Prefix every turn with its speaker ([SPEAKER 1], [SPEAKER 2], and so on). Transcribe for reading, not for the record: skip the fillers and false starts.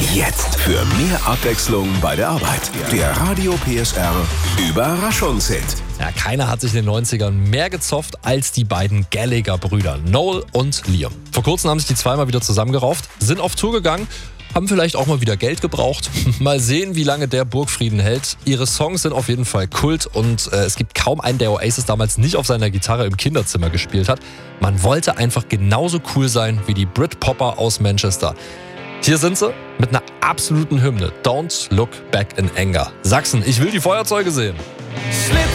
[SPEAKER 1] Jetzt für mehr Abwechslung bei der Arbeit. Der Radio PSR Überraschungshit.
[SPEAKER 2] Ja, keiner hat sich in den 90ern mehr gezofft als die beiden Gallagher-Brüder, Noel und Liam. Vor kurzem haben sich die zweimal wieder zusammengerauft, sind auf Tour gegangen, haben vielleicht auch mal wieder Geld gebraucht. Mal sehen, wie lange der Burgfrieden hält. Ihre Songs sind auf jeden Fall Kult und es gibt kaum einen, der Oasis damals nicht auf seiner Gitarre im Kinderzimmer gespielt hat. Man wollte einfach genauso cool sein wie die Britpopper aus Manchester. Hier sind sie mit einer absoluten Hymne. Don't Look Back in Anger. Sachsen, ich will die Feuerzeuge sehen.
[SPEAKER 3] Slip